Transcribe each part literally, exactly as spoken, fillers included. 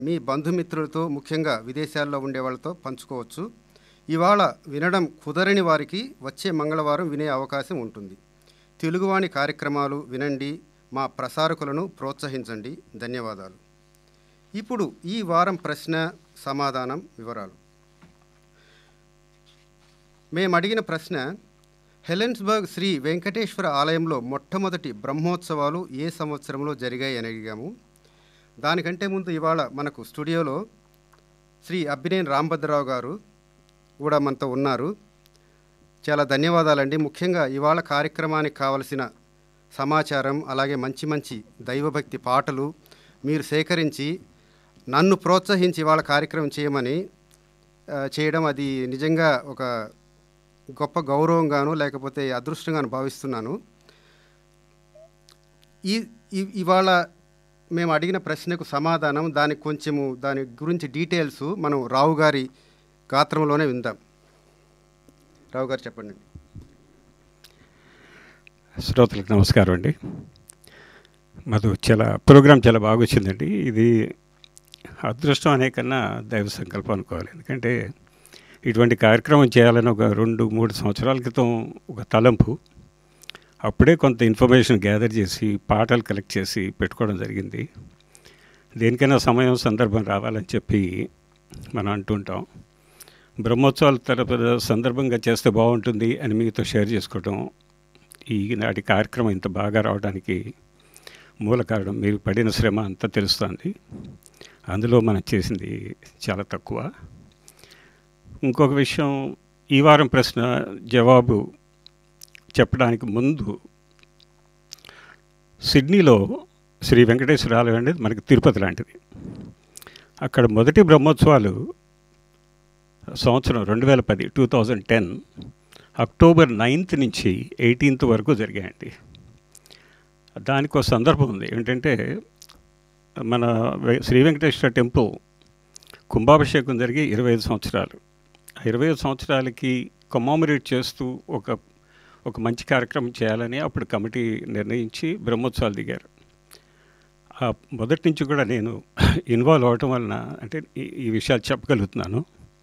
మీ బంధుమిత్రులతో ముఖ్యంగా విదేశాల్లో ఉండే వాళ్ళతో పంచుకోవచ్చు. ఇవాళ వినడం కుదరని వారికి వచ్చే మంగళవారం వినే అవకాశం ఉంటుంది. తెలుగువాణి కార్యక్రమాలు వినండి, మా ప్రసారకులను ప్రోత్సహించండి. ధన్యవాదాలు. ఇప్పుడు ఈ వారం ప్రశ్న సమాధానం వివరాలు. మేము అడిగిన ప్రశ్న, హెలెన్స్బర్గ్ శ్రీ వెంకటేశ్వర ఆలయంలో మొట్టమొదటి బ్రహ్మోత్సవాలు ఏ సంవత్సరంలో జరిగాయి అని అడిగాము. దానికంటే ముందు ఇవాళ మనకు స్టూడియోలో శ్రీ అబ్బినేని రాంభద్రరావు గారు కూడా మనతో ఉన్నారు. చాలా ధన్యవాదాలండి. ముఖ్యంగా ఇవాళ కార్యక్రమానికి కావలసిన సమాచారం, అలాగే మంచి మంచి దైవభక్తి పాటలు మీరు సేకరించి నన్ను ప్రోత్సహించి ఇవాళ కార్యక్రమం చేయమని చేయడం అది నిజంగా ఒక గొప్ప గౌరవంగాను లేకపోతే అదృష్టంగాను భావిస్తున్నాను. ఈ ఇవాళ మేము అడిగిన ప్రశ్నకు సమాధానం, దానికి కొంచెము దాని గురించి డీటెయిల్స్ మనం రావు గారి గాత్రంలోనే విందాం. రావు గారు చెప్పండి. శ్రోతలకు నమస్కారం అండి. మధు, చాలా ప్రోగ్రాం చాలా బాగా వచ్చిందండి. ఇది అదృష్టం అనే కన్నా దైవ సంకల్పం అనుకోవాలి. ఎందుకంటే ఇటువంటి కార్యక్రమం చేయాలని ఒక రెండు మూడు సంవత్సరాల క్రితం ఒక తలంపు. అప్పుడే కొంత ఇన్ఫర్మేషన్ గ్యాదర్ చేసి పాటలు కలెక్ట్ చేసి పెట్టుకోవడం జరిగింది. దేనికైనా సమయం సందర్భం రావాలని చెప్పి మనం అంటుంటాం. బ్రహ్మోత్సవాల తరపు సందర్భంగా చేస్తే బాగుంటుంది అని మీతో షేర్ చేసుకోవటం, ఈనాటి కార్యక్రమం ఇంత బాగా రావడానికి మూల కారణం మీరు పడిన శ్రమ అంతా తెలుస్తుంది. అందులో మనం చేసింది చాలా తక్కువ. ఇంకొక విషయం, ఈ వారం ప్రశ్న జవాబు చెప్పడానికి ముందు, సిడ్నీలో శ్రీ వెంకటేశ్వర ఆలయం అనేది మనకి తిరుపతి లాంటిది. అక్కడ మొదటి బ్రహ్మోత్సవాలు సంవత్సరం రెండు వేల పది two thousand ten October ninth నుంచి ఎయిటీన్త్ వరకు జరిగాయండి. దానికి ఒక సందర్భం ఉంది. ఏంటంటే మన శ్రీ వెంకటేశ్వర టెంపుల్ కుంభాభిషేకం జరిగి ఇరవై ఐదు సంవత్సరాలు ఆ ఇరవై ఐదు సంవత్సరాలకి కమామరేట్ చేస్తూ ఒక ఒక మంచి కార్యక్రమం చేయాలని అప్పుడు కమిటీ నిర్ణయించి బ్రహ్మోత్సవాలు దిగారు. ఆ మొదటి నుంచి కూడా నేను ఇన్వాల్వ్ అవ్వటం వలన అంటే ఈ విషయాలు చెప్పగలుగుతున్నాను.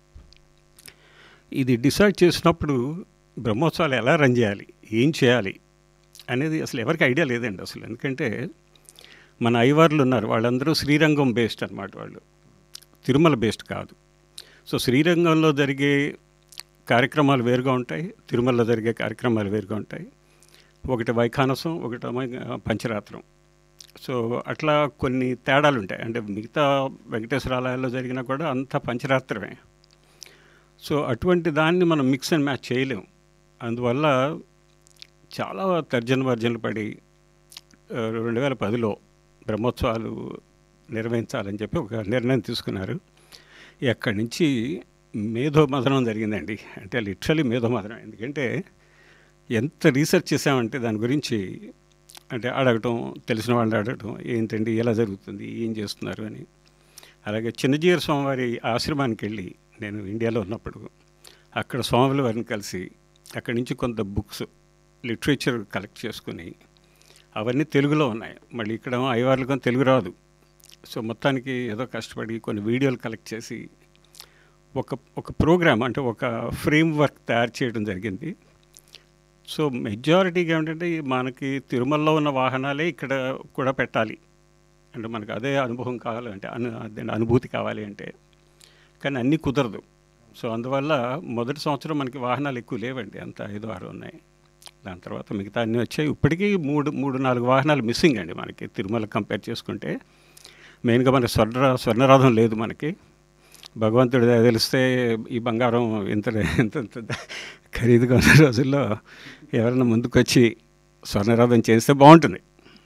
ఇది డిసైడ్ చేసినప్పుడు బ్రహ్మోత్సవాలు ఎలా రన్ చేయాలి, ఏం చేయాలి అనేది అసలు ఎవరికి ఐడియా లేదండి అసలు. ఎందుకంటే మన అయ్యవార్లు ఉన్నారు, వాళ్ళందరూ శ్రీరంగం బేస్డ్ అనమాట, వాళ్ళు తిరుమల బేస్డ్ కాదు. సో శ్రీరంగంలో జరిగే కార్యక్రమాలు వేరుగా ఉంటాయి, తిరుమలలో జరిగే కార్యక్రమాలు వేరుగా ఉంటాయి. ఒకటి వైఖానసం, ఒకటి పంచరాత్రం. సో అట్లా కొన్ని తేడాలు ఉంటాయి. అంటే మిగతా వెంకటేశ్వర ఆలయాల్లో జరిగినా కూడా అంతా పంచరాత్రమే. సో అటువంటి దాన్ని మనం మిక్స్ అండ్ మ్యాచ్ చేయలేము. అందువల్ల చాలా తర్జన భర్జనలు పడి రెండు వేల పదిలో బ్రహ్మోత్సవాలు నిర్వహించాలని చెప్పి ఒక నిర్ణయం తీసుకున్నారు. ఎక్కడి నుంచి మేధోమథనం జరిగిందండి. అంటే లిటరలీ మేధోమథనం. ఎందుకంటే ఎంత రీసెర్చ్ చేసామంటే దాని గురించి, అంటే అడగటం, తెలిసిన వాళ్ళని అడగటం, ఏంటండి ఎలా జరుగుతుంది, ఏం చేస్తున్నారు అని. అలాగే చిన్నజీయర్ స్వామివారి ఆశ్రమానికి వెళ్ళి నేను ఇండియాలో ఉన్నప్పుడు అక్కడ స్వాముల వారిని కలిసి అక్కడి నుంచి కొంత బుక్స్ లిటరేచర్ కలెక్ట్ చేసుకుని అవన్నీ తెలుగులో ఉన్నాయి. మళ్ళీ ఇక్కడ అయ్యవార్లకు తెలుగు రాదు. సో మొత్తానికి ఏదో కష్టపడి కొన్ని వీడియోలు కలెక్ట్ చేసి ఒక ఒక ప్రోగ్రామ్, అంటే ఒక ఫ్రేమ్ వర్క్ తయారు చేయడం జరిగింది. సో మెజారిటీగా ఏంటంటే మనకి తిరుమలలో ఉన్న వాహనాలే ఇక్కడ కూడా పెట్టాలి, అంటే మనకు అదే అనుభవం కావాలంటే అను అనుభూతి కావాలి అంటే, కానీ అన్నీ కుదరదు. సో అందువల్ల మొదటి సంవత్సరం మనకి వాహనాలు ఎక్కువ లేవండి, అంత ఐదు ఆరు ఉన్నాయి. దాని తర్వాత మిగతా అన్నీ వచ్చాయి. ఇప్పటికీ మూడు మూడు నాలుగు వాహనాలు మిస్సింగ్ అండి మనకి తిరుమల కంపేర్ చేసుకుంటే. మెయిన్గా మనకి స్వర్ణ స్వర్ణరథం లేదు మనకి. భగవంతుడి తెలిస్తే ఈ బంగారం ఇంత ఇంత ఇంత ఖరీదుగా ఉన్న రోజుల్లో ఎవరైనా ముందుకొచ్చి స్వర్ణరథం చేస్తే బాగుంటుంది.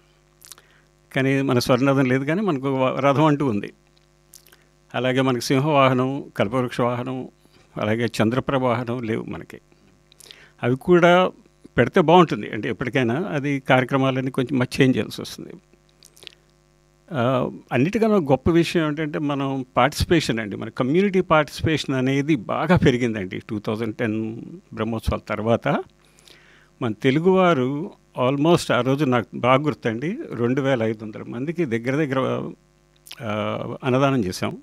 కానీ మన స్వర్ణరథం లేదు, కానీ మనకు రథం అంటూ ఉంది. అలాగే మనకి సింహవాహనం, కల్పవృక్ష వాహనం, అలాగే చంద్రప్రభ వాహనం లేవు మనకి. అవి కూడా పెడితే బాగుంటుంది. అంటే ఎప్పటికైనా అది కార్యక్రమాలన్నీ కొంచెం మచ్ చేంజ్ చేయాల్సి వస్తుంది. అన్నిటికన్నా గొప్ప విషయం ఏంటంటే మనం పార్టిసిపేషన్ అండి, మన కమ్యూనిటీ పార్టిసిపేషన్ అనేది బాగా పెరిగిందండి. టూ థౌజండ్ టెన్ బ్రహ్మోత్సవాల తర్వాత మన తెలుగువారు ఆల్మోస్ట్ ఆ రోజు నాకు బాగా గుర్తండి, రెండు వేల ఐదు వందల మందికి దగ్గర దగ్గర ఆ, అన్నదానం చేసాం.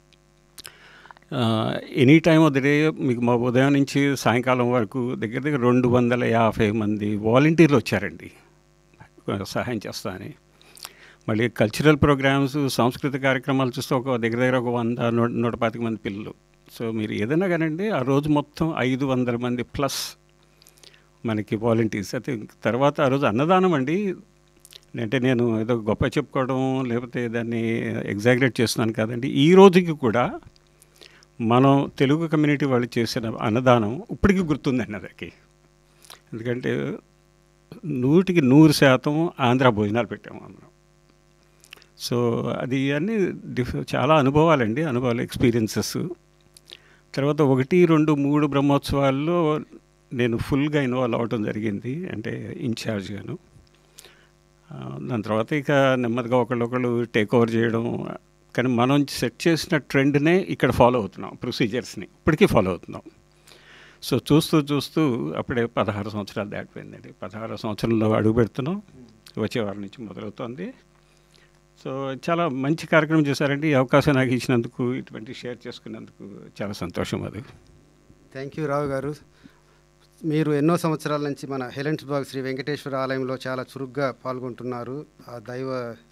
Any time of the day మీకు మా ఉదయం నుంచి సాయంకాలం వరకు దగ్గర దగ్గర రెండు వందల యాభై మంది వాలంటీర్లు వచ్చారండి సహాయం చేస్తానని. మళ్ళీ కల్చరల్ ప్రోగ్రామ్స్, సాంస్కృతిక కార్యక్రమాలు చూస్తే ఒక దగ్గర దగ్గర ఒక వంద నూట నూట పాతిక మంది పిల్లలు. సో మీరు ఏదైనా కానండి ఆ రోజు మొత్తం ఐదు వందల మంది ప్లస్ మనకి వాలంటీర్స్. అయితే తర్వాత ఆ రోజు అన్నదానం అండి. అంటే నేను ఏదో గొప్ప చెప్పుకోవడం లేకపోతే దాన్ని ఎగ్జాగరేట్ చేస్తున్నాను కాదండి. ఈ రోజుకి కూడా మనం తెలుగు కమ్యూనిటీ వాళ్ళు చేసిన అన్నదానం ఇప్పటికీ గుర్తుందండి అందరికి. ఎందుకంటే నూటికి నూరు శాతం ఆంధ్ర భోజనాలు పెట్టాము మనం. సో అది అన్నీ డిఫ్ చాలా అనుభవాలండి, అనుభవాలు, ఎక్స్పీరియన్సెస్. తర్వాత ఒకటి రెండు మూడు బ్రహ్మోత్సవాల్లో నేను ఫుల్గా ఇన్వాల్వ్ అవ్వడం జరిగింది, అంటే ఇన్ఛార్జ్గాను. దాని తర్వాత ఇక నెమ్మదిగా ఒకళ్ళొకళ్ళు టేక్ ఓవర్ చేయడం. కానీ మనం సెట్ చేసిన ట్రెండ్నే ఇక్కడ ఫాలో అవుతున్నాం, ప్రొసీజర్స్ని ఇప్పటికీ ఫాలో అవుతున్నాం. సో చూస్తూ చూస్తూ అప్పుడే పదహారు సంవత్సరాలు దాటిపోయిందండి. పదహారు సంవత్సరంలో అడుగు పెడుతున్నాం, వచ్చే వారం నుంచి మొదలవుతోంది. సో చాలా మంచి కార్యక్రమం చేశారండి. ఈ అవకాశం నాకు ఇచ్చినందుకు, ఇటువంటి షేర్ చేసుకున్నందుకు చాలా సంతోషం. అది థ్యాంక్ యూ రావు గారు. మీరు ఎన్నో సంవత్సరాల నుంచి మన హెలెన్స్బర్గ్ శ్రీ వెంకటేశ్వర ఆలయంలో చాలా చురుగ్గా పాల్గొంటున్నారు. ఆ దైవ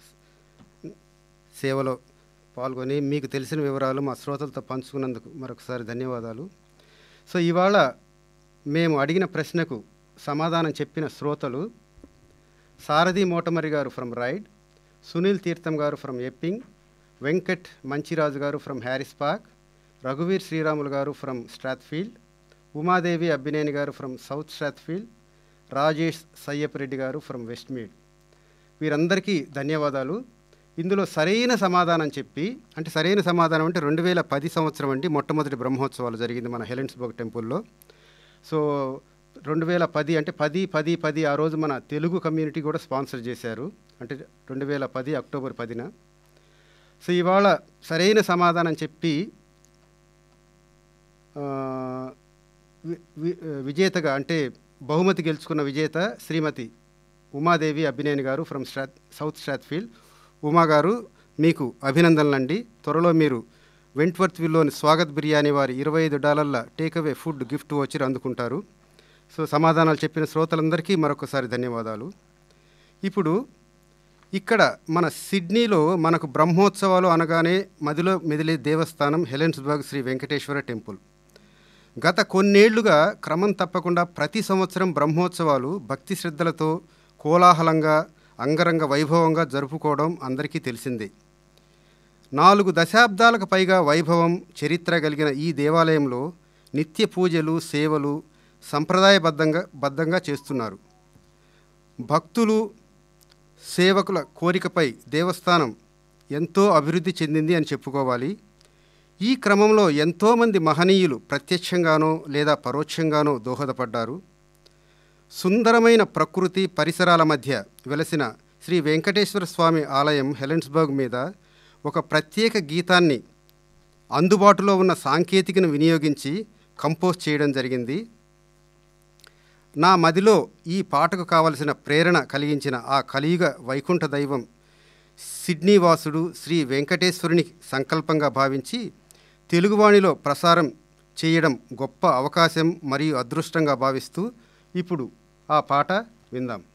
సేవలో పాల్గొని మీకు తెలిసిన వివరాలు మా శ్రోతలతో పంచుకున్నందుకు మరొకసారి ధన్యవాదాలు. సో ఇవాళ మేము అడిగిన ప్రశ్నకు సమాధానం చెప్పిన శ్రోతలు సారథి మోటమరి గారు ఫ్రమ్ రైడ్, సునీల్ తీర్థం గారు ఫ్రమ్ ఎప్పింగ్, వెంకట్ మంచిరాజు గారు ఫ్రమ్ హ్యారిస్ పార్క్, రఘువీర్ శ్రీరాములు గారు ఫ్రమ్ స్ట్రాత్ఫీల్డ్, ఉమాదేవి అబ్బినేని గారు ఫ్రమ్ సౌత్ స్ట్రాత్ఫీల్డ్, రాజేష్ సయ్యపరెడ్డి గారు ఫ్రమ్ వెస్ట్మీడ్. వీరందరికీ ధన్యవాదాలు. ఇందులో సరైన సమాధానం చెప్పి, అంటే సరైన సమాధానం అంటే రెండు వేల పది సంవత్సరం అండి మొట్టమొదటి బ్రహ్మోత్సవాలు జరిగింది మన హెలెన్స్బర్గ్ టెంపుల్లో. సో రెండు వేల పది అంటే పది పది పది ఆ రోజు మన తెలుగు కమ్యూనిటీ కూడా స్పాన్సర్ చేశారు, అంటే రెండు వేల పది అక్టోబర్ పదిన. సో ఇవాళ సరైన సమాధానం చెప్పి విజేతగా అంటే బహుమతి గెలుచుకున్న విజేత శ్రీమతి ఉమాదేవి అబ్బినేని గారు from straw south Strathfield. Uma గారు, మీకు అభినందనలండి. త్వరలో మీరు వెంట్వర్త్ విల్లోని స్వాగత్ బిర్యానీ వారి ఇరవై ఐదు డాలర్ల టేక్అవే ఫుడ్ గిఫ్ట్ వచ్చి అందుకుంటారు. సో సమాధానాలు చెప్పిన శ్రోతలందరికీ మరొకసారి ధన్యవాదాలు. ఇప్పుడు ఇక్కడ మన సిడ్నీలో మనకు బ్రహ్మోత్సవాలు అనగానే మదిలో మెదిలే దేవస్థానం హెలెన్స్బర్గ్ శ్రీ వెంకటేశ్వర టెంపుల్. గత కొన్నేళ్లుగా క్రమం తప్పకుండా ప్రతి సంవత్సరం బ్రహ్మోత్సవాలు భక్తి శ్రద్ధలతో కోలాహలంగా అంగరంగ వైభవంగా జరుపుకోవడం అందరికీ తెలిసిందే. నాలుగు దశాబ్దాలకు పైగా వైభవం, చరిత్ర కలిగిన ఈ దేవాలయంలో నిత్య పూజలు, సేవలు సంప్రదాయబద్ధంగా బద్ధంగా చేస్తున్నారు. భక్తులు, సేవకుల కోరికపై దేవస్థానం ఎంతో అభివృద్ధి చెందింది అని చెప్పుకోవాలి. ఈ క్రమంలో ఎంతోమంది మహనీయులు ప్రత్యక్షంగానో లేదా పరోక్షంగానో దోహదపడ్డారు. సుందరమైన ప్రకృతి పరిసరాల మధ్య వెలసిన శ్రీ వెంకటేశ్వర స్వామి ఆలయం హెలెన్స్బర్గ్ మీద ఒక ప్రత్యేక గీతాన్ని అందుబాటులో ఉన్న సాంకేతికను వినియోగించి కంపోజ్ చేయడం జరిగింది. నా మదిలో ఈ పాటకు కావలసిన ప్రేరణ కలిగించిన ఆ కలియుగ వైకుంఠ దైవం సిడ్నీ వాసుడు శ్రీ వెంకటేశ్వరుని సంకల్పంగా భావించి తెలుగువాణిలో ప్రసారం చేయడం గొప్ప అవకాశం మరియు అదృష్టంగా భావిస్తూ ఇప్పుడు ఆ పాట విందాం.